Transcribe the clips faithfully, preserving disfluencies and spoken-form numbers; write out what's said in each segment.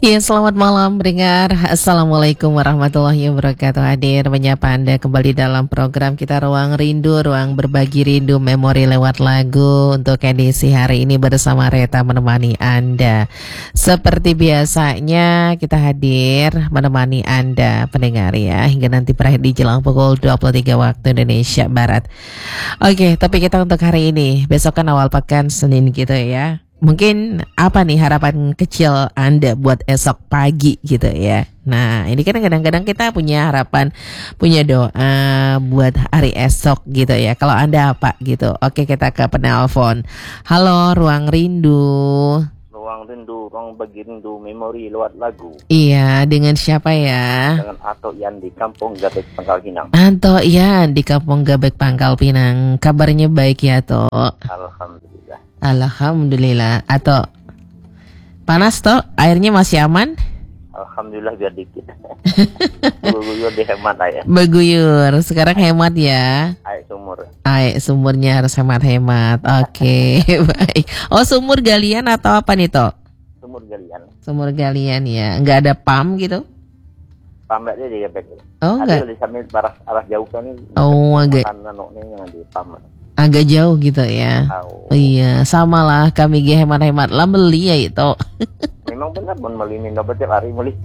Ya, selamat malam pendengar. Assalamualaikum warahmatullahi wabarakatuh. Hadir menyapa Anda kembali dalam program kita Ruang Rindu, Ruang Berbagi Rindu Memori lewat lagu. Untuk edisi hari ini bersama Reta menemani Anda. Seperti biasanya kita hadir menemani Anda pendengar ya, hingga nanti berakhir di jelang pukul dua puluh tiga waktu Indonesia Barat. Oke, tapi kita untuk hari ini, besok kan awal pekan Senin gitu ya. Mungkin apa nih harapan kecil Anda buat esok pagi gitu ya. Nah, ini kan kadang-kadang kita punya harapan, punya doa buat hari esok gitu ya. Kalau Anda apa gitu? Oke, kita ke penelpon. Halo, Ruang Rindu. Ruang Rindu, Ruang Bagi Rindu Memori lewat lagu. Iya, dengan siapa ya? Dengan Ato Yan di Kampung Gabek Pangkal Pinang. Anto Yan di Kampung Gabek Pangkal Pinang. Kabarnya baik ya, Toh? Alhamdulillah. Alhamdulillah. Atau panas toh? Airnya masih aman? Alhamdulillah biar dikit. Beguyur dihemat air. Beguyur. Sekarang hemat ya. Air sumur. Air sumurnya harus hemat-hemat. Oke, okay, baik. Oh, sumur galian atau apa nih toh? Sumur galian. Sumur galian ya. Enggak ada pam gitu? Pam aja di Gabek. Oh, enggak. Ada di samping arah arah jauh kan. Oh, agak. Yang di pam. Agak jauh gitu ya. Oh. Iya, sama lah kami ge hemat-hemat lah beli ya itu. Memang benar mau beli minum tiap hari beli.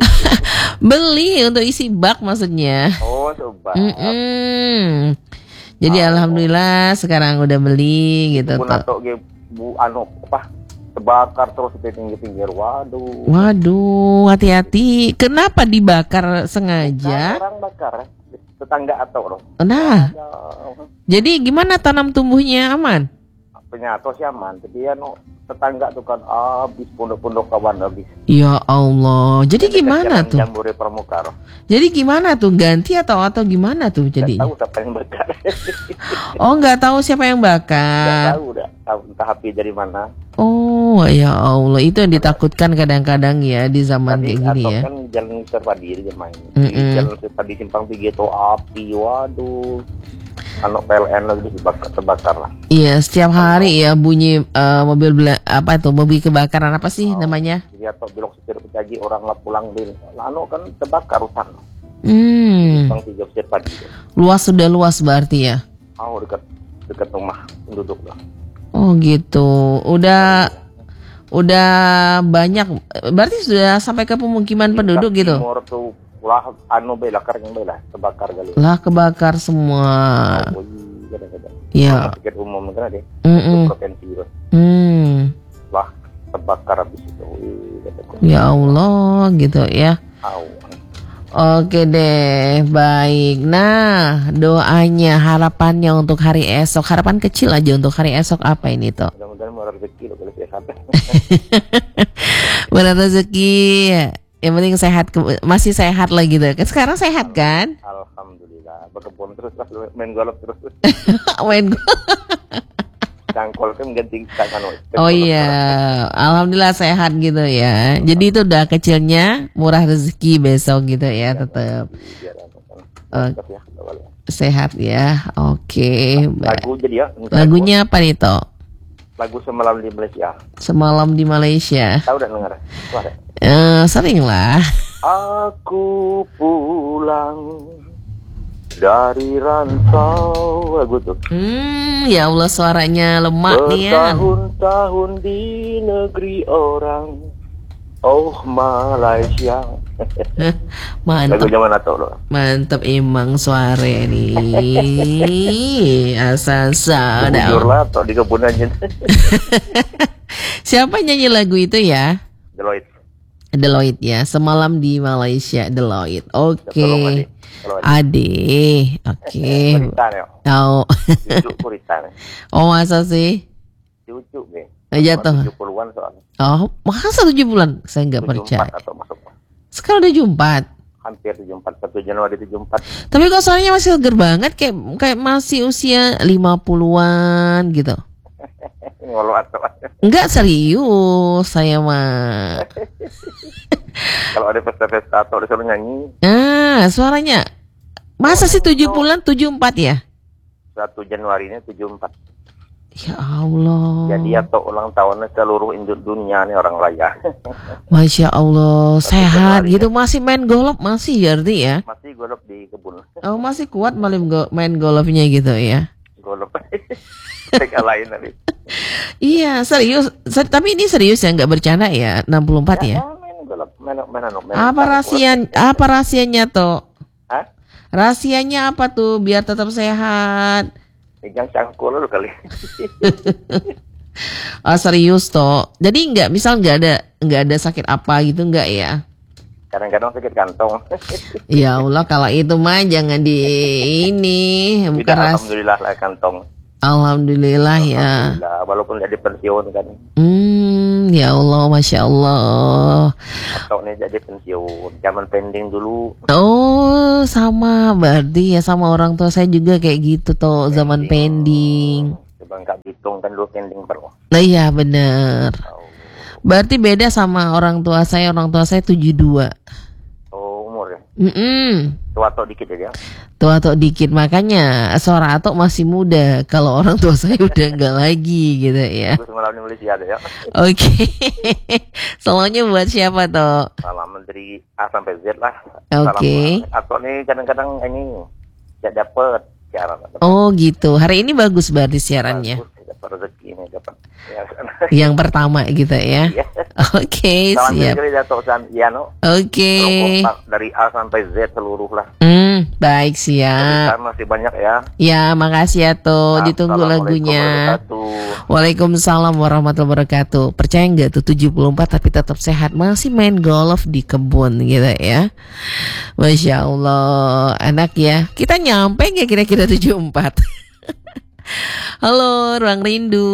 Beli untuk isi bak maksudnya. Oh, coba. Mm-mm. Jadi oh. Alhamdulillah sekarang udah beli gitu tuh. Atau ge bu anu apa? Terbakar terus di pinggir-pinggir. Waduh. Waduh, hati-hati. Kenapa dibakar sengaja? Orang bakar. Tetangga atau loh. Nah, jadi gimana tanam tumbuhnya aman? Penyato sih aman, tapi ya no tetangga tuh kan habis pondok-pondok kawan habis. Ya Allah, jadi, jadi gimana tuh? Jambore pramuka. Jadi gimana tuh, ganti atau atau gimana tuh jadi? Tahu siapa yang bakar. Oh, nggak tahu siapa yang bakar. Nggak tahu, udah tahu entah api dari mana. Oh ya Allah, itu yang ditakutkan kadang-kadang ya di zaman tadi, kayak gini ya. Kan jalan Serpadi di main. Mm-mm. Jalan Serpadi simpang tiga itu api, waduh. Anak P L N lagi dibakar, terbakar lah. Iya, setiap hari ya bunyi uh, mobil bela- apa itu mobil kebakaran apa sih oh, namanya? Jadi atau belok setir Pecagi orang lah pulang di, lalu kan terbakar hutan. Hmm. Simpang tiga Serpadi. Luas sudah luas berarti ya? Oh dekat dekat rumah penduduk lah. Oh gitu, udah udah banyak, berarti sudah sampai ke pemukiman penduduk gitu? Timur tuh lah anu bela yang bela terbakar kali. Lah kebakar semua. Oh, kadang-kadang. Iya. Tiket umum kan ada. Mm-mm. Provinsi itu. Hmm. Lah terbakar habis itu. Ya Allah gitu ya. Au. Oke deh, baik. Nah, doanya, harapannya untuk hari esok, harapan kecil aja untuk hari esok apa ini toh? Mudah-mudahan mau rezeki lo kalau sehat. Benar rezeki. Yang penting sehat, masih sehat lah gitu. Sekarang sehat kan? Alhamdulillah. Berkebun terus lah, main golf terus. Main golf. Cangkol kan ganti tangan. Oh iya, alhamdulillah sehat gitu ya. Jadi itu udah kecilnya murah rezeki besok gitu ya, tetap. Uh, sehat ya. Oke. Okay. Lagu jadi ya. Lagunya apa nih toh? Lagu Semalam di Malaysia. Semalam di Malaysia. Tahu udah dengar? Uh, sering lah. Aku pulang dari rantau, lagu tuh. Hmm, ya Allah suaranya lemak nih ya. Bertahun-tahun di negeri orang, oh Malaysia. Mantap. Lagu zaman atau lo? Mantap emang suara ini. Asal sada. Jujur lah, atau di kebun aja. Siapa nyanyi lagu itu ya? Deloitte. Deloitte ya. Semalam di Malaysia, Deloitte. Oke. Okay. Ade, oke. Okay. Oh. Oh masa sih? Cucu be. Jatuh. tujuh puluhan soalnya. Oh, masa tujuh bulan? Saya nggak percaya. Atau masuk. Sekarang udah tujuh puluh empat. Hampir tujuh puluh empat, satu Januari tujuh puluh empat. Tapi kok soalnya masih seger banget, kayak kayak masih usia lima puluhan gitu. Ngolo atau. Enggak serius, saya mah. Kalau ada pesta-pesta atau disuruh nyanyi. Ah, suaranya. Masa sih tujuh bulan tujuh puluh empat ya? satu Januari ini tujuh puluh empat. Ya Allah. Jadi atau ulang tahunnya seluruh Indo- dunia nih orang raya. Masya Allah, Tapi sehat Januari, gitu, masih main golf masih berarti ya? Masih golf di kebun. Oh masih kuat main go- main golfnya gitu ya? Golf. Teka lain nanti. Iya serius, Se- tapi ini serius ya, nggak bercanda ya, enam puluh empat ya? Ya, main golf, main main anu, main Apa golf. rahasia, apa rahasianya toh? Hah? Rahasianya apa tuh biar tetap sehat? Pegang cangkul lu kali. Ah serius toh. Jadi nggak, misal nggak ada nggak ada sakit apa gitu nggak ya? Kadang-kadang sakit kantong. Ya Allah kalau itu mah jangan di ini, bukan Tidak, ras. alhamdulillah lah kantong. Alhamdulillah ya. Alhamdulillah, walaupun jadi pensiun kan. Hmm, ya Allah, masya Allah. Atau nih jadi pensiun. Zaman pending dulu. Oh, sama berarti ya, sama orang tua saya juga kayak gitu toh, zaman pending. Coba nggak hitung kan dulu pending baru. Nah iya bener. Oh, Berarti beda sama orang tua saya. Orang tua saya tujuh dua. oh umur ya. Mm-mm. Tua atau dikit aja. Tua Atok dikit, makanya suara Atok masih muda. Kalau orang tua saya udah enggak lagi gitu ya. Terus malam di Malaysia ada ya. Oke. Salahnya buat siapa toh? Salam menteri A sampai Z lah. Oke. Salam. Atau nih kadang-kadang ini tidak dapat siaran. Oh gitu. Hari ini bagus berarti siarannya. Bagus, dapat rezeki ini dapat. Ya, kan? Yang pertama gitu ya. Iya. Oke, Salam siap. menteri Dato' San Yano. Oke. Dari A sampai Z seluruh lah. Hmm, baik siap. Kita masih banyak ya. Ya, makasih ya toh. Ditunggu Assalamualaikum lagunya. warahmatullahi Waalaikumsalam warahmatullahi wabarakatuh. Percaya nggak tuh tujuh puluh empat tapi tetap sehat, masih main golf di kebun gitu ya. Masya Allah, anak ya. Kita nyampe nggak kira-kira tujuh puluh empat? Halo, Ruang Rindu.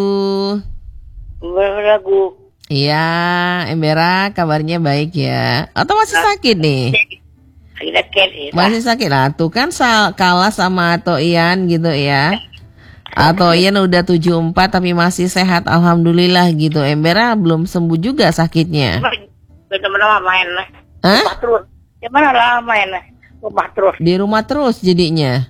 Lagu Iya, Embera kabarnya baik ya. Atau masih sakit nih? sakit Masih sakit lah. Tuh kan sal- kalah sama Ato Ian gitu ya. Ato Ian udah tujuh puluh empat tapi masih sehat, alhamdulillah gitu. Embera belum sembuh juga sakitnya. Teman-teman main lah. Hah? Rumah terus. Gimana lah main lah. Rumah terus. Di rumah terus jadinya.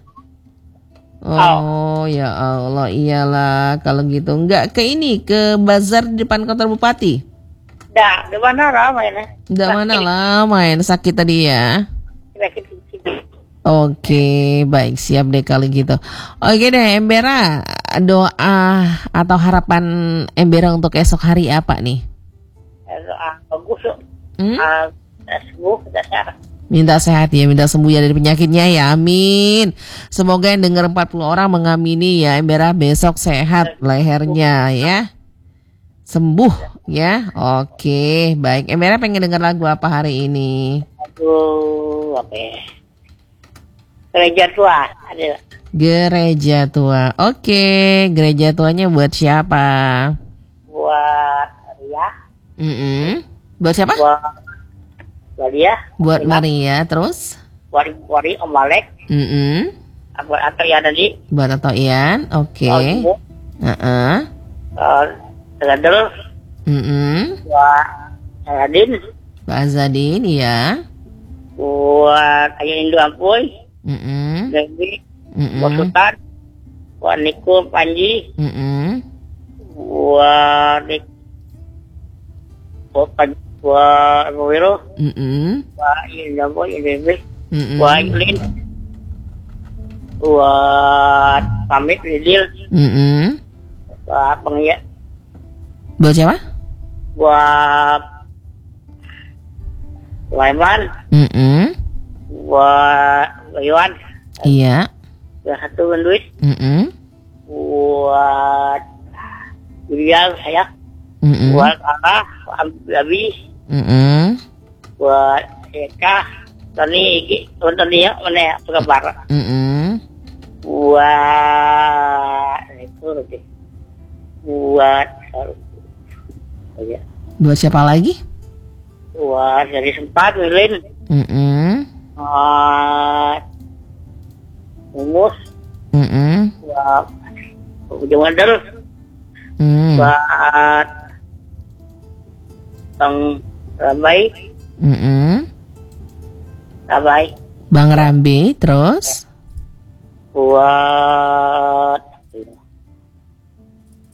Oh ya Allah, iyalah kalau gitu. Enggak ke ini, ke bazar di depan kantor bupati. Dah, di mana lah main lah. Enggak mana lah main sakit tadi ya. Sakit sini. Oke, baik, siap deh kalau gitu. Oke deh, Embera, doa atau harapan Embera untuk esok hari apa nih? Ah, bagus. Hmm? Ah, dah sembuh, dah sehat. Minta sehat ya, minta sembuh ya dari penyakitnya ya, amin. Semoga yang dengar empat puluh orang mengamini ya, Embera besok sehat lehernya ya. Sembuh ya. Oke, baik. Embera pengen dengar lagu apa hari ini? Aduh, apa ya? Gereja tua ada. Gereja tua. Oke, gereja tuanya buat siapa? Buat Ria, Mm-mm. Buat siapa? buat buat dia, Buat Maria, terus? buat buat Om Malek, Mm-mm. buat Ato ya tadi. Buat Ato Ian, oke. Oh, ibu. Heeh. Uh, Tegadel, Mm-mm. buat Aladin, Pak Azadin, ya. buat Ayah Indu Ampuy, Mm-mm. Dewi, Mm-mm. buat Sultan, buat Niko Panji, Mm-mm. buat Nik, buat Pan, buat Wiro, Mm-mm. buat Indu Ampuy, Dewi, Mm-mm. buat Yulin, buat Pamit Lidil, Mm-mm. buat Pengia, Buat siapa? buat Sulaiman, Mm-mm. buat Iwan, Iya. buat satu duit, Mm-mm. buat Julian saya, Mm-mm. buat Allah, Abi, Mm-mm. buat Eka, Tony, Iki, Tony ya, mana ya, kabar, Mm-mm. buat itu lagi, buat, oh ya, Buat siapa lagi? buat dari sempat Wilin, Mm-mm. buat Umus, Mm-mm. buat Ujung Wadal, Mm. buat Bang Rambai, Mm-mm. Rambai, Bang Rambi, terus? buat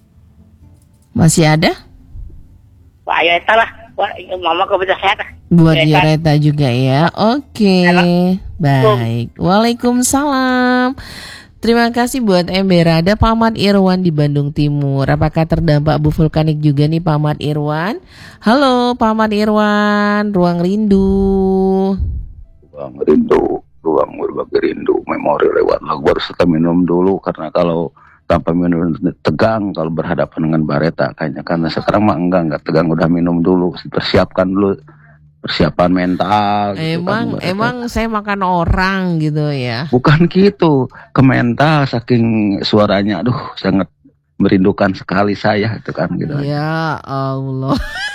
Masih ada? Pak ayo eta lah. Wah, mama kok bisa sehat. Buat Reta. Yoreta juga ya. Oke. Halo. Baik. Waalaikumsalam. Terima kasih buat Embera. Ada Pak Ahmad Irwan di Bandung Timur. Apakah terdampak abu vulkanik juga nih Pak Ahmad Irwan? Halo Pak Ahmad Irwan, Ruang Rindu. Ruang rindu, ruang berbagi rindu, memori lewat lagu. Baru kita minum dulu karena kalau tanpa minum tegang, kalau berhadapan dengan Bareta kayaknya, karena sekarang mah enggak enggak tegang, udah minum dulu, persiapkan dulu persiapan mental. Gitu Emang kan, emang saya makan orang gitu ya. bukan gitu, ke mental saking suaranya, aduh sangat merindukan sekali saya itu kan gitu. Ya Allah.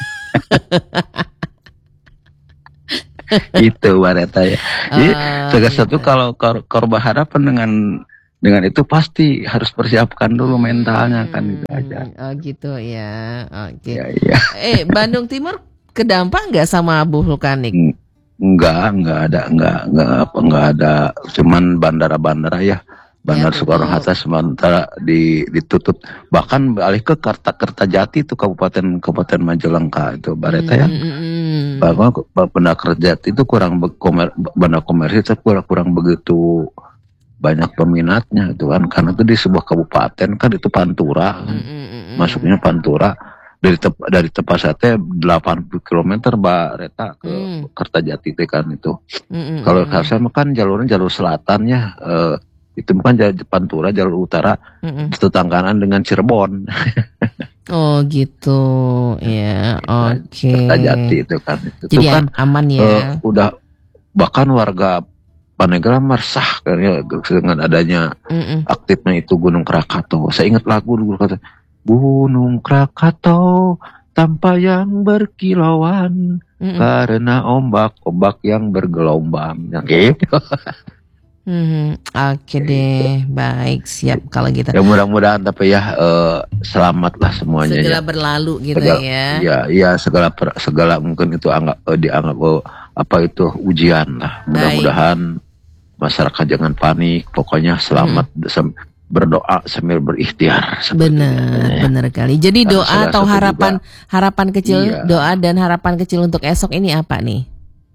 Itu Bareta ya. Jadi Ah, segala gitu. satu kalau kor korban hadapan dengan dengan itu pasti harus persiapkan dulu mentalnya kan, gitu aja. Hmm, oh gitu ya. Oke. Ya iya. Eh, Bandung Timur kedampak nggak sama abu vulkanik? Enggak, enggak ada, enggak, enggak apa, enggak ada. Cuman bandara-bandara ya, Bandar Ya, Soekarno tutup. Hatta sementara di, ditutup. Bahkan alih ke Karta Kertajati itu kabupaten kabupaten Majalengka itu Bareta ya. Hmm, hmm, hmm. Bahwa Bandar Kertajati itu kurang be- komer, bandar komersil itu kurang kurang begitu banyak peminatnya itu kan, karena itu di sebuah kabupaten kan, itu Pantura, Hmm, hmm, hmm, hmm. masuknya Pantura. Dari tep, dari tempat saya delapan puluh kilometer Bareta ke Hmm. Kertajati itu kan itu. Hmm, hmm, Kalau hmm. saya kan jalurnya jalur selatan ya, eh, itu bukan jalur Pantura, jalur utara, Hmm, hmm. tetangganan dengan Cirebon, Oh gitu ya. Oke. Kertajati itu kan. Itu Jadi kan aman eh, ya. udah bahkan warga Panegara meresah kan ya dengan adanya Hmm, hmm. aktifnya itu Gunung Krakatau. Saya ingat lagu dulu kata Gunung Krakatau tanpa yang berkilauan, Hmm, hmm. karena ombak-ombak yang bergelombang, yang gitu. Hmm, Oke deh, baik, siap kalau gitu. Ya mudah-mudahan tapi ya eh, selamatlah semuanya Segera ya. berlalu gitu Segala- ya. Ya, ya segala per- segala mungkin itu anggap eh, dianggap oh, apa itu ujian lah. Mudah-mudahan masyarakat jangan panik. Pokoknya selamat sem- berdoa sambil berikhtiar. seperti Benar, biasanya ya. benar kali. Jadi Karena doa salah atau satu harapan harapan kecil, Iya. doa dan harapan kecil untuk esok ini apa nih?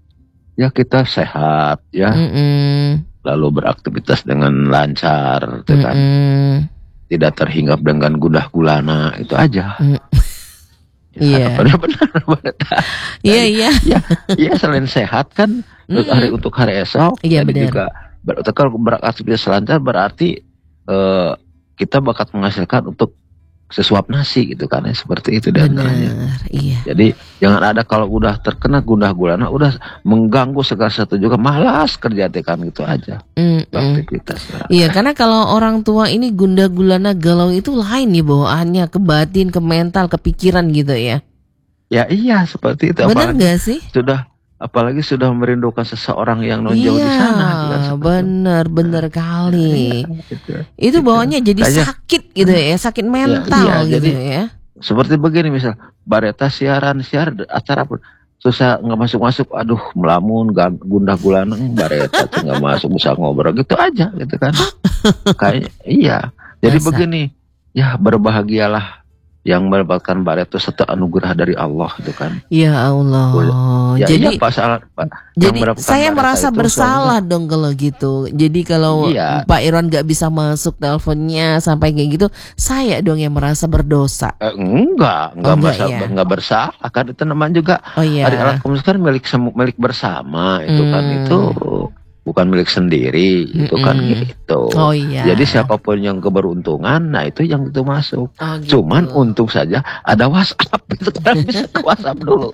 Ya kita sehat ya, Mm-mm, lalu beraktivitas dengan lancar, gitu kan. mm-mm. Tidak terhinggap dengan gundah gulana, itu aja. Mm. Ya, Iya. harapannya benar benar. Iya iya. ya, ya selain sehat kan untuk Mm-mm. hari untuk hari esok, Iya, jadi benar. juga ber, kalau beraktivitas lancar berarti eh, kita bakal menghasilkan untuk sesuap nasi gitu kan ya, seperti itu diantaranya. Benar, iya. Jadi jangan ada kalau udah terkena gundah gulana udah mengganggu segala sesuatu juga, malas kerja teh kan, gitu aja Mm-mm. aktivitas. Iya, karena kalau orang tua ini gundah gulana galau itu lain nih bawaannya, ke batin, ke mental, ke pikiran gitu ya. Ya iya seperti itu. Benar Apalagi nggak sih? sudah apalagi sudah merindukan seseorang yang non jauh Iya, di sana gitu kan, seperti itu. bener, bener kali. Iya, gitu. Itu bawaannya jadi Kayaknya- sakit gitu ya, sakit mental iya, gitu jadi- ya. Seperti begini misal Bareta siaran siar acara pun susah nggak masuk masuk, aduh melamun gak, gundah gulana Bareta tuh nggak masuk, bisa ngobrol gitu aja gitu kan. Kayak iya. Jadi Masa? begini, ya berbahagialah yang mendapatkan Bareta satu anugerah dari Allah gitu kan. Ya Allah. Ya jadi iya Pak salah Pak. Yang jadi mendapatkan saya Bareta merasa itu bersalah dong kalau gitu. Jadi kalau Iya. Pak Irwan nggak bisa masuk teleponnya sampai kayak gitu, saya dong yang merasa berdosa. Eh, enggak, enggak, Oh, enggak bersa- ya? enggak bersalah kan, itu namanya juga Oh iya. hari alat komunikasi kan milik semu- milik bersama itu kan, Hmm. itu bukan milik sendiri itu kan Mm-mm. gitu. Oh iya. Jadi siapapun yang keberuntungan, nah itu yang itu masuk. Oh, gitu. Cuman untung saja ada WhatsApp itu kan, bisa ke WhatsApp dulu.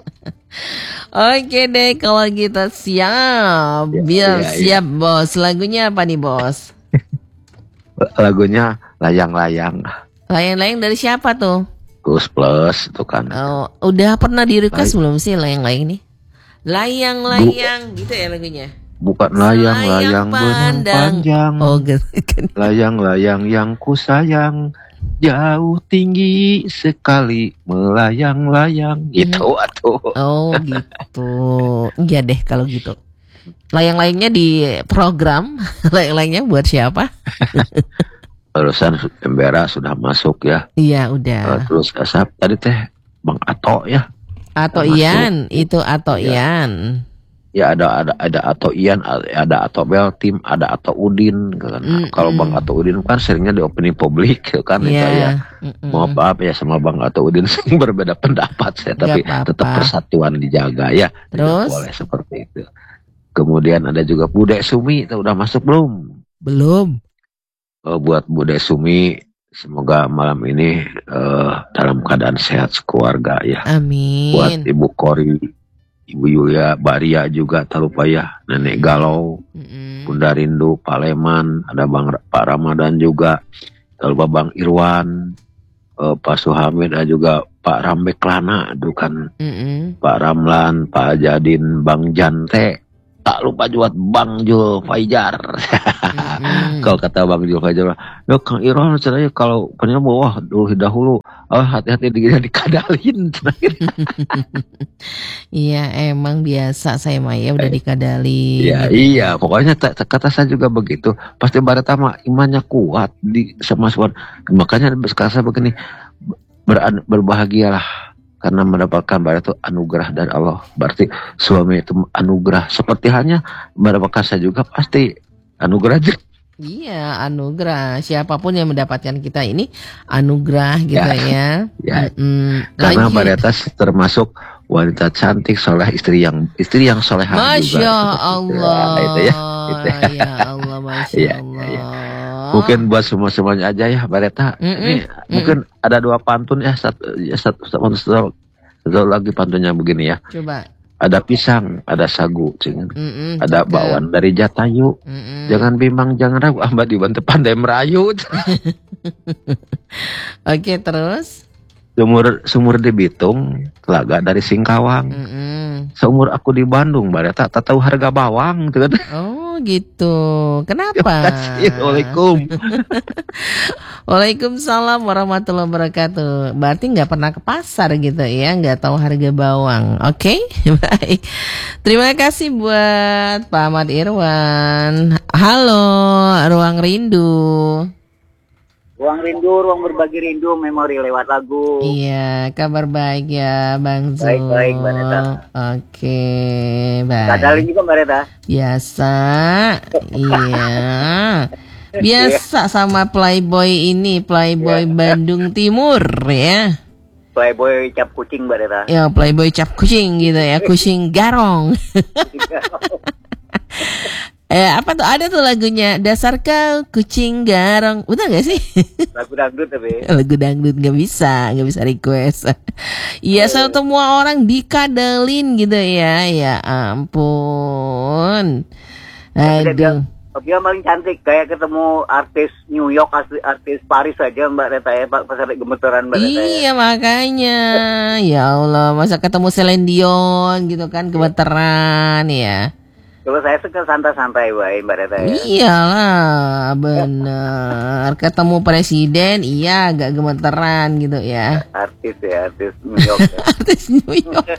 Oke deh kalau gitu siap. Ya, Biar iya, iya. siap bos. Lagunya apa nih bos? Lagunya layang-layang Layang-layang dari siapa tuh? Gus Plus itu kan. Oh, udah pernah di request Baik. belum sih layang-layang nih? Layang-layang gitu ya lagunya. Bukan layang-layang benang pandang. panjang, Oh gitu kan. layang-layang yang ku sayang, jauh tinggi sekali melayang-layang gitu atuh. Oh gitu. Iya deh kalau gitu. Layang-layangnya di program. Layang-layangnya buat siapa? Terusan Embera sudah masuk ya. Iya Eh, udah. terus asap tadi teh Bang Ato ya. Atau Masuk. Ian, itu atau Iya. Ian. Ya ada ada ada Ato Ian, ada Ato Beltim, ada Ato Udin kan. Mm-mm. Kalau Bang Ato Udin kan seringnya di opening publik kan itu ya. Iya. Mm-mm. Mohon maaf ya sama Bang Ato Udin berbeda pendapat saya, tapi apa-apa. tetap persatuan dijaga ya. Tidak Terus? boleh seperti itu. Kemudian ada juga Bude Sumi, itu udah masuk belum? Belum. Eh, buat Bude Sumi, semoga malam ini eh, dalam keadaan sehat sekeluarga ya. Buat Amin. Ibu Kori, Ibu Yulia, Baria juga tak lupa ya. Nenek Galau, Mm-mm. Bunda Rindu, Pak Leman, ada Bang Pak Ramadan juga. Tak lupa Bang Irwan, eh, Pak Suhamid, ada juga Pak Rambek Lana, aduh kan Mm-mm. Pak Ramlan, Pak Jadin, Bang Jante. Tak lupa juga Bang Jul Fajar. Mm-mm. Kalau kata Bang Jul Fajar, ya Kang Irwan caranya kalau punya wah dulu dahulu, oh hati-hati dia dikadalin. Iya emang biasa saya Maya udah dikadali. Iya, iya, pokoknya ta- ta- kata saya juga begitu. Pasti Bareta mah imannya kuat di sama suami. Makanya sekarang saya begini, ber- berbahagialah karena mendapatkan Bareta itu anugerah dari Allah. Berarti suami itu anugerah. Seperti halnya mendapatkan saya juga pasti anugerah juga. Iya anugerah. Siapapun yang mendapatkan kita ini anugerah gitu ya. Ya, Mm-mm. karena Lanjut. Bareta termasuk wanita cantik, soleh, istri yang istri yang solehah juga. Masya Allah. Ya, itu ya. Itu ya. Ya Allah, Masya Iya, Allah. iya. Mungkin buat semua semuanya aja ya Bareta. Mm-mm. Ini mungkin ada dua pantun ya, satu, ya, satu, satu, satu, satu lagi pantunnya begini ya. Coba. Ada pisang, ada sagu, cing. Mm-mm, Ada cakep. bakwan dari Jatayu. Mm-mm. Jangan bimbang, jangan ragu, Amba dibantu pandai merayu. Oke terus. Sumur sumur di Bitung, telaga dari Singkawang. Mm-mm. Seumur aku di Bandung, Bareta tak tahu harga bawang. Tuh kan. Oh gitu. Terima Kenapa? kasih. Waalaikum. Waalaikumsalam warahmatullahi wabarakatuh. Berarti nggak pernah ke pasar gitu ya, nggak tahu harga bawang. Oke, baik. Terima kasih buat Pak Ahmad Irwan. Halo, Ruang Rindu. Ruang rindu, ruang berbagi rindu, memori lewat lagu. Iya, kabar baik ya, Bang Zul. Baik-baik, Mbak Neta. Oke, baik. Kadalin juga Mbak Reta. Biasa, iya. Biasa sama Playboy ini, Playboy Bandung Timur ya. Playboy cap kucing Mbak Reta. Ya, Playboy cap kucing gitu ya, kucing garong. Eh, apa tuh ada tuh lagunya, dasar kau kucing garong. Udah gak sih? Lagu dangdut tapi. Lagu dangdut gak bisa, gak bisa request. Iya, semua orang dikadelin gitu ya. Ya ampun. Aduh. Tapi yang paling cantik kayak ketemu artis New York, artis, artis Paris saja Mbak Reta ya, Pak pas ada gemeteran Mbak Reta ya. Iya makanya. Ya Allah, masa ketemu Celine Dion gitu kan, gemeteran ya. Kalau saya suka santai-santai Mbak Mbak Reta ya. Iyalah, bener. Ketemu presiden, iya agak gemeteran gitu ya. Artis ya, artis New York ya. Artis New York.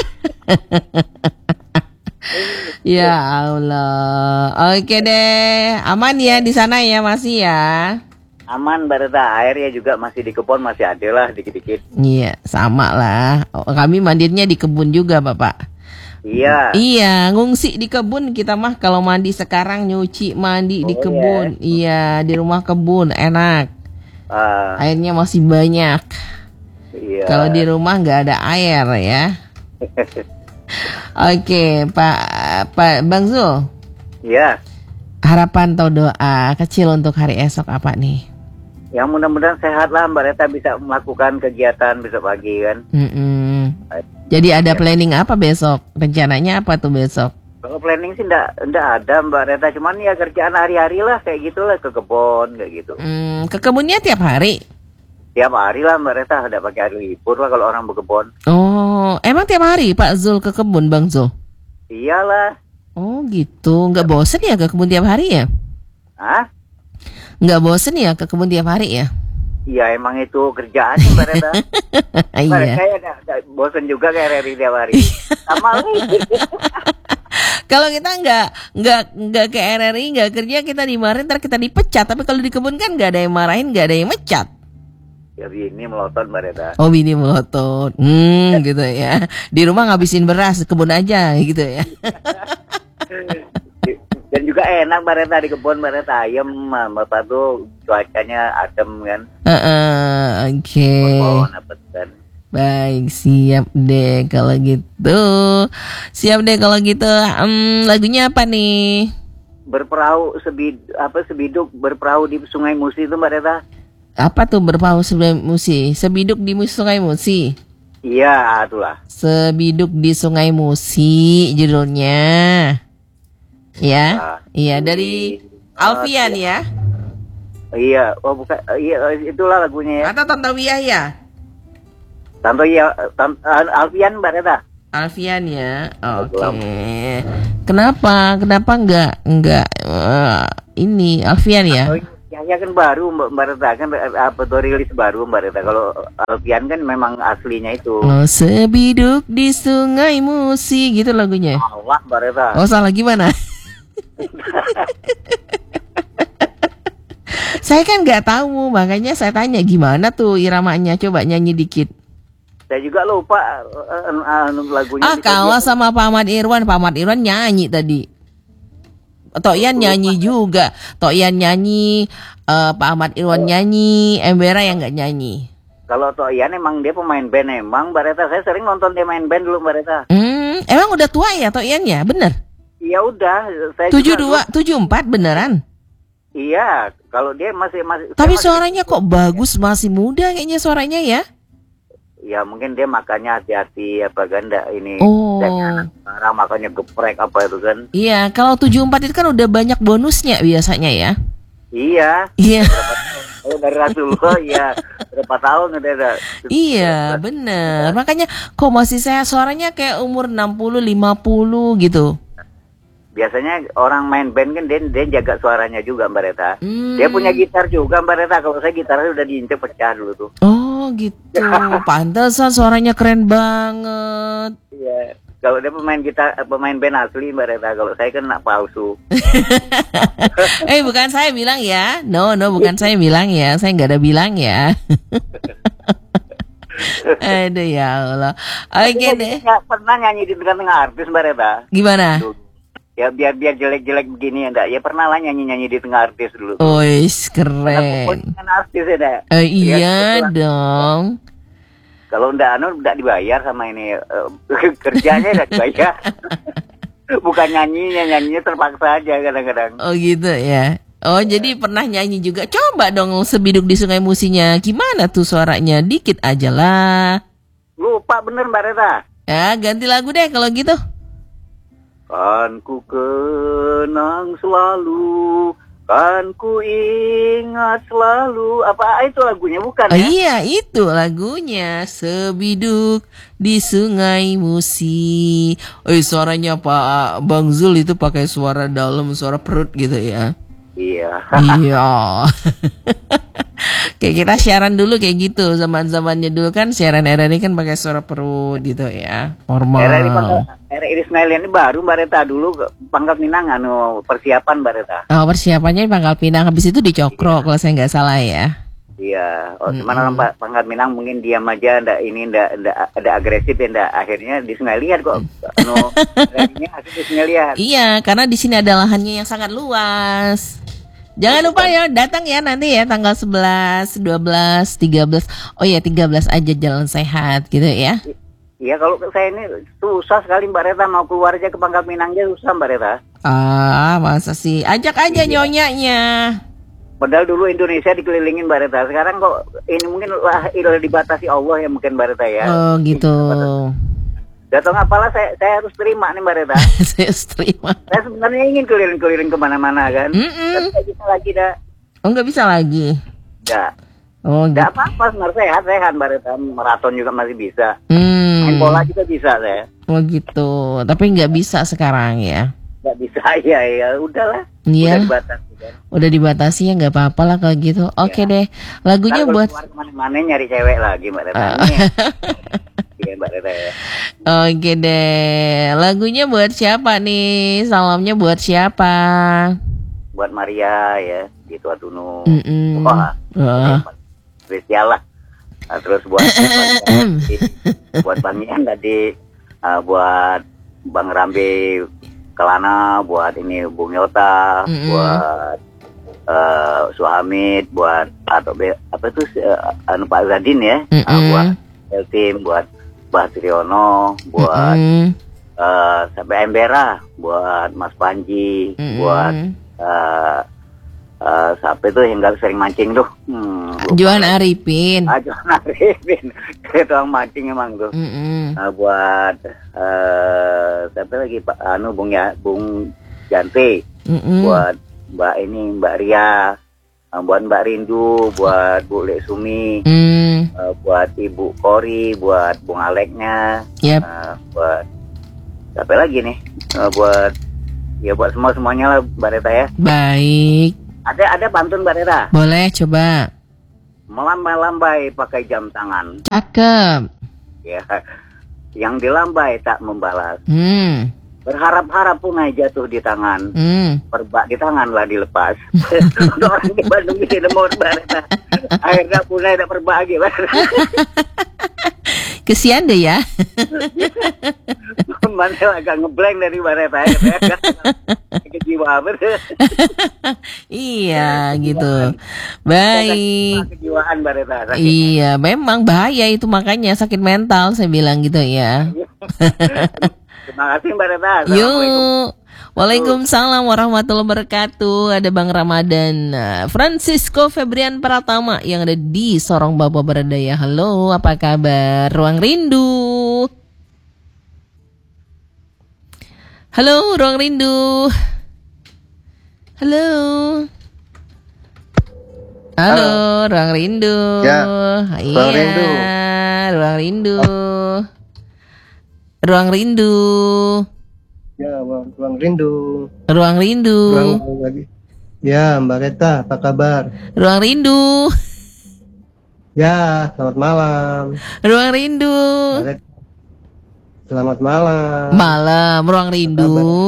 Ya Allah. Oke deh, aman ya di sana ya, masih ya. Aman Mbak Reta, airnya juga masih di kebun, masih ada lah dikit-dikit. Iya, sama lah. Oh, kami mandinya di kebun juga, Bapak. Iya. Iya, ngungsi di kebun kita mah, kalau mandi sekarang nyuci mandi di Oh, kebun. Iya, di rumah kebun enak. Ah, Airnya masih banyak. iya. Kalau di rumah nggak ada air ya. Oke, Pak Pak Bang Zul, Iya. harapan atau doa kecil untuk hari esok apa nih? Yang mudah-mudahan sehat lah Mbak Reta, bisa melakukan kegiatan besok pagi kan. Mm-mm. Jadi ada planning apa besok? Rencananya apa tuh besok? Kalau planning sih enggak, enggak ada Mbak Reta, cuman ya kerjaan hari-hari lah kayak gitu lah, ke kebun kayak gitu. Hmm, ke kebunnya tiap hari? Tiap hari lah Mbak Reta, ada pakai hari libur lah kalau orang berkebun. Oh, emang tiap hari Pak Zul ke kebun, Bang Zul? Iyalah. Oh gitu, nggak bosen ya ke kebun tiap hari ya? Hah? Nggak bosen ya ke kebun tiap hari ya? Iya emang itu kerjaannya Mbak Reta. Mbak Iya. Reta ya ada, ada bosen juga kayak hari tiap hari. Sama lagi. Kalau kita nggak nggak nggak ke R R I, nggak kerja, kita dimarahin, ntar kita dipecat. Tapi kalau di kebun kan nggak ada yang marahin, nggak ada yang mecat. Ya ini melotot Mbak Reta. Oh, bini melotot, hmm, gitu ya. Di rumah ngabisin beras, kebun aja, gitu ya. Dan juga enak Mbak Reta di kebun Mbak Reta, ayam Bapak tuh cuacanya adem kan. Uh-uh, Oke. Okay. Pohon apa kan. Baik, siap deh kalau gitu. Siap deh kalau gitu. Um, lagunya apa nih? Berperahu sebid apa sebiduk berperahu di Sungai Musi itu Mbak Reta. Apa tuh berperahu Sungai Musi? Sebiduk di Sungai Musi. Iya, itulah. Sebiduk di Sungai Musi judulnya. Ya, Nah, iya dari Alfian ya. Iya, oh bukan, iya itulah lagunya ya. Atau Tantawiyah ya? Tanto iya, Tan- Alfian Mbak Reta. Alfian ya, oke. Okay. Kenapa? Kenapa enggak enggak uh, ini Alfian ya? Oh, ya, ya kan baru Mbak, Mbak Reta kan apa tuh rilis baru Mbak Reta. Kalau Alfian kan memang aslinya itu. Oh, sebiduk di Sungai Musi gitu lagunya. Allah Mbak Reta. Oh, salah gimana? Saya kan nggak tahu, makanya saya tanya gimana tuh iramanya. Coba nyanyi dikit. Saya juga lupa uh, uh, uh, lagunya. Ah, kalah sama Pak Ahmad Irwan. Pak Ahmad Irwan nyanyi tadi. Tok Ian nyanyi juga. Tok Ian nyanyi, uh, Pak Ahmad Irwan nyanyi, Embera yang nggak nyanyi. Kalau Tok Ian emang dia pemain band emang Mbak Reta. Saya sering nonton dia main band dulu Mbak Reta. Hmm, emang udah tua ya Tok Ian ya? Bener? Iya udah. Saya tujuh juga dua, tujuh empat beneran? Iya, kalau dia masih masih. Tapi masih, suaranya kok bagus, masih muda kayaknya suaranya ya? Ya mungkin dia makanya hati-hati apa kan enggak ini. Oh. Sekarang makanya geprek apa itu kan. Iya, kalau tujuh empat itu kan udah banyak bonusnya biasanya ya. Iya. Iya. Kalau dari Rasulullah ya berapa tahun udah ada. Iya, bener. Makanya kok masih sehat, suaranya kayak umur enam puluh, lima puluh gitu. Biasanya orang main band kan dia, dia jaga suaranya juga Mbak Reta. Hmm. Dia punya gitar juga Mbak Reta. Kalau saya gitarnya udah diinjek pecah dulu tuh. Oh gitu, pantesan suaranya keren banget. Iya. Kalau dia pemain gitar, pemain band asli Mbak Reta. Kalau saya kan nak palsu. Eh bukan saya bilang ya, no no bukan saya bilang ya, saya nggak ada bilang ya. Aduh ya Allah. Oke deh. Ya, pernah nyanyi di tengah-tengah artis Mbak Reta. Gimana? Ya biar biar jelek-jelek begini ya enggak. Ya pernah lah nyanyi-nyanyi di tengah artis dulu. Ois Karena keren. dengan artis ya enggak. Eh, iya Ya, dong. kalau enggak anu enggak dibayar sama ini uh, kerjanya enggak dibayar. Bukan nyanyinya, nyanyinya terpaksa aja kadang-kadang. Oh gitu ya. Oh jadi pernah nyanyi juga. Coba dong sebiduk di Sungai Musinya. Gimana tuh suaranya? Dikit aja lah. Lupa bener Mbak Reta. Ya ganti lagu deh kalau gitu. Kan ku kenang selalu, kan ku ingat selalu. Apa itu lagunya bukan Oh, ya? iya itu lagunya Sebiduk di Sungai Musi. Oh suaranya Pak Bang Zul itu pakai suara dalam, suara perut gitu ya. Iya. Iya. Kayak kita siaran dulu kayak gitu, zaman-zamannya dulu kan siaran R R I kan pakai suara perut gitu ya. Normal. R R I Pangkal- R R I Ismail ini baru Mbak Reta, dulu Pangkal Pinang anu persiapan Mbak Reta. Oh, persiapannya Pangkal Pinang, habis itu dicokrok kalau saya nggak salah ya. Iya, oh, Mm-mm. cuman orang Pa- Pangkal Pinang mungkin diam aja, ndak ini ndak ndak ada agresif ya, ndak akhirnya di Sungai Liat kok. Anu, akhirnya di Sungai Liat. Iya, karena di sini ada lahannya yang sangat luas. Jangan lupa ya, datang ya nanti ya tanggal sebelas, dua belas, tiga belas. Oh ya, tiga belas aja jalan sehat gitu ya. Iya, kalau saya ini susah sekali Mbak Reta, mau keluar aja ke Pangkal Pinang aja susah Mbak Reta. Ah, masa sih? Ajak aja nyonyanya. Padahal dulu Indonesia dikelilingin Mbak Reta. Sekarang kok ini mungkin lah ilah dibatasi Allah ya mungkin Mbak Reta ya. Oh gitu. Datang apalah saya saya harus terima nih Mbak Reta. Saya terima. Saya sebenarnya ingin keliling-keliling kemana-mana kan. Mm-mm. Tapi saya bisa lagi dah. Oh nggak bisa lagi. Nggak. Oh Nggak gitu. apa-apa sebenarnya sehat-sehat Mbak Reta. Maraton juga masih bisa. Hmm. Main bola juga bisa saya. Oh gitu. Tapi nggak bisa sekarang ya. Nggak bisa ya ya udahlah. Iya. Udah dibatasi kan. Udah dibatasi ya nggak apa-apa lah kalau gitu. Oke Ya. deh. Lagunya Ntar kalau buat. keluar kemana-mana nyari cewek lagi Mbak Reta. Ah. Ini ya. Iya Mbak Reta ya. Oke deh. Lagunya buat siapa nih? Salamnya buat siapa? Buat Maria ya di Tua Tunu. Mm-mm. Wah, Wah. spesial lah. Nah, terus buat buat Bang Ian tadi, uh, buat Bang Rambe Kelana, buat ini Bung Yota, Mm-mm. buat uh, Suhamid, buat atau be, apa itu uh, anu Pak Zadin ya, uh, Mm-mm. buat Eltim, buat Mbah Triyono, buat Mm-mm. uh, sampai Embera, buat Mas Panji, Mm-mm. buat uh, uh, sampai tuh yang nggak sering mancing tuh. Hmm, lupa. Juan Arifin. Ah, Johan Arifin. Kayak tukang mancing emang tuh. Mm-mm. Uh, buat uh, siapa lagi Pak Anu Bung ya Bung Jante, Mm-mm. buat Mbak ini Mbak Ria, uh, buat Mbak Rindu, buat Bu Lek Sumi, Mm. uh, buat Ibu Kori, buat Bung Aleknya, Yap. uh, buat siapa lagi nih? Uh, buat ya buat semua semuanya lah Mbak Reta ya. Baik. Ada ada pantun Mbak Reta. Boleh coba. Melambai-lambai pakai jam tangan, Cakep. ya. Yang dilambai tak membalas. Hmm. Berharap-harap punai jatuh di tangan. Hmm. Perbak di tangan lah dilepas. Untuk orang di Bandung ini nemu Reta. Akhirnya punai tak perbak lagi. Kesian deh ya. Mana agak ngeblank dari Reta. Kejiwaan. Iya gitu. Baik. Kejiwaan Reta. Iya, memang bahaya itu, makanya sakit mental saya bilang gitu ya. Terima kasih Mbak Reta. Assalamualaikum. Yuk. Waalaikumsalam warahmatullahi wabarakatuh. Ada Bang Ramadan uh, Francisco Febrian Pratama yang ada di Sorong Baba Berdaya. Halo, apa kabar? Ruang Rindu. Halo, Ruang Rindu. Halo. Halo, Ruang Rindu. Ya, Iya, Ruang Rindu. Ruang Rindu. Ruang Rindu. Ya, Bang, Ruang Rindu. Ruang Rindu. Ruang lagi. Ya, Mbak Reta, apa kabar? Ruang Rindu. Ya, selamat malam. Ruang Rindu. Mbak Reta, selamat malam. Malam, Ruang Rindu.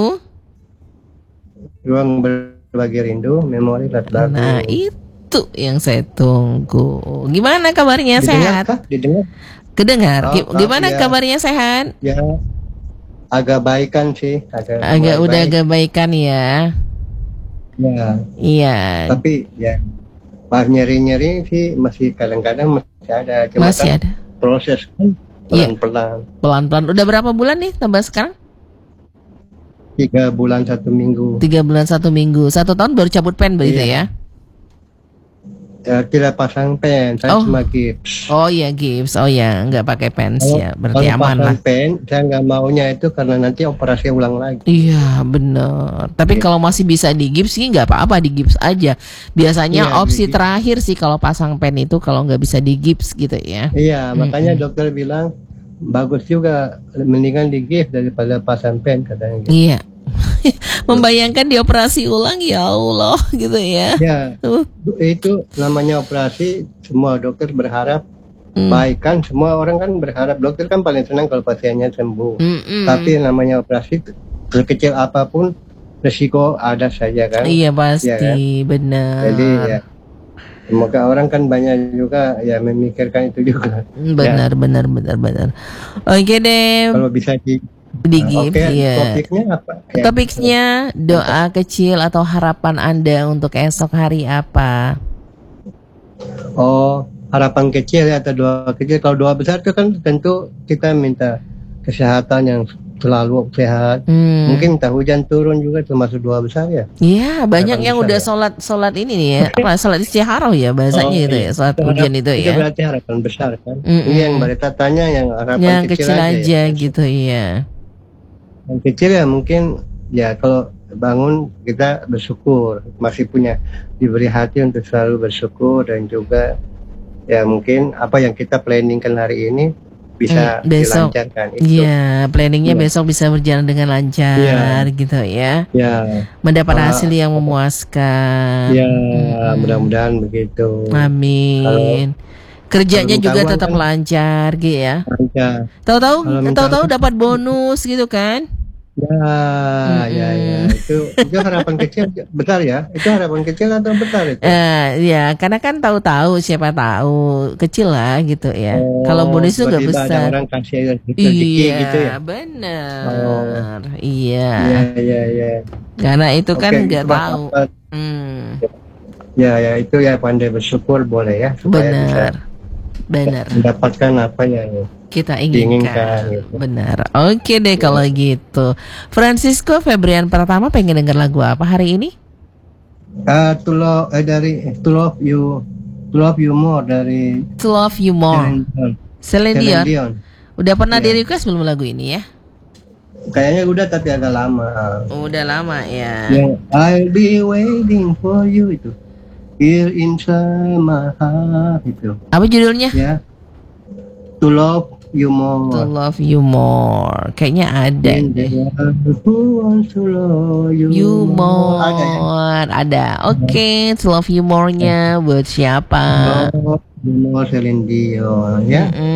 Ruang berbagi rindu, memori lagu. Nah, itu yang saya tunggu. Gimana kabarnya, Didengar sehat? kah? Didengar? Kedengar. Oh, Gi- Gimana ya. kabarnya, sehat? Ya, agak baikan sih. Agak, Agak mulai udah baik. agak baikan ya. Ya, Iya. tapi ya, pas nyeri-nyeri sih masih kadang-kadang masih ada. Cuma Masih kan ada. proses kan Iya. pelan-pelan. Pelan-pelan. Udah berapa bulan nih tambah sekarang? Tiga bulan satu minggu. Tiga bulan satu minggu. Satu tahun baru cabut pen begitu Iya. ya? Ya, tidak pasang pen, saya Oh. cuma gips. Oh iya, gips. Oh ya, nggak pakai pens Kalau- ya. Berarti kalau aman lah. pasang pen, saya nggak maunya itu karena nanti operasi ulang lagi. Iya bener. Tapi Iya. kalau masih bisa di gips sih nggak apa-apa, di gips aja. Biasanya Iya, opsi di gips. terakhir sih kalau pasang pen itu kalau nggak bisa di gips gitu ya. Iya, makanya Mm-mm. dokter bilang bagus juga, mendingan di gips daripada pasang pen katanya. Gitu. Iya. Membayangkan dioperasi ulang, ya Allah gitu ya. Ya, Uh, itu namanya operasi. Semua dokter berharap mm, baik kan. Semua orang kan berharap, dokter kan paling senang kalau pasiennya sembuh. mm-mm. Tapi namanya operasi, sekecil apapun resiko ada saja kan. Iya pasti Iya kan? benar. Jadi ya, semoga orang kan banyak juga ya memikirkan itu juga. Benar, benar, benar, benar. Oke deh, Kalau bisa di di gips Oke, ya. topiknya apa? Ya. Topiknya doa kecil atau harapan Anda untuk esok hari apa? Oh, harapan kecil ya, atau doa kecil. Kalau doa besar itu kan tentu kita minta kesehatan yang selalu sehat. Hmm. Mungkin minta hujan turun juga termasuk doa besar ya. Iya, banyak Harapan yang besar udah ya. sholat sholat ini nih ya, apa sholat istiharoh ya bahasanya Oh, itu iya. ya, sholat Itu hujan harap- itu ya. berarti harapan besar kan. Mm-mm. Ini yang Mbak Rita tanya yang harapan Yang kecil, kecil, aja, aja, ya. gitu iya. Yang kecil ya mungkin ya kalau bangun kita bersyukur, masih punya diberi hati untuk selalu bersyukur, dan juga ya mungkin apa yang kita planningkan hari ini bisa Hmm, besok. dilancarkan itu. Iya, planningnya Iya. besok bisa berjalan dengan lancar Iya. gitu ya. Ya, Mendapat Ah. hasil yang memuaskan. ya Mm-mm. mudah-mudahan begitu. Amin. Kerjanya Kalau juga minta uang tetap kan lancar gitu ya. lancar. Tahu-tahu Kalau minta tahu-tahu uang, dapat bonus gitu kan? ya, ya, ya, Mm-mm. itu itu harapan kecil besar ya. Itu harapan kecil atau besar itu? Eh, ya, karena kan tahu-tahu siapa tahu kecil lah gitu ya. Kalau Oh, bonus itu nggak tiba-tiba ada besar. orang kasih rezeki gitu ya. Iya, benar. Oh, Iya, iya, iya, iya. karena itu kan Oke, nggak itu Mas tahu. Ahmad. Hmm, Ya, ya, itu ya pandai bersyukur boleh ya supaya bisa benar, benar. mendapatkan apa yang Kita diinginkan inginkan, gitu. benar. Oke deh kalau gitu. Francisco Febrian Pratama pengen denger lagu apa hari ini? Ah, to love eh, dari to love you to love you more dari To Love You More, Celine Dion. Celine Celine Dion. Dion. Udah pernah di Ya, request belum lagu ini ya? kayaknya udah tapi agak lama. Udah lama ya. Yang I'll be waiting for you itu here inside my heart itu Apa judulnya? ya. To love you To more. Love You More. Kayaknya ada In the deh. world who wants to love you You more. Ada ya. More. Ada. Oke, To Love You More-nya buat siapa? Love you more Celine Dion ya. Mm-mm.